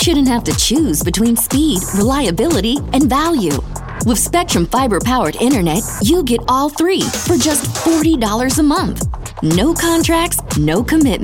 shouldn't have to choose between speed, reliability, and value. With Spectrum Fiber-powered internet, you get all three for just $40 a month. No contracts, no commitment.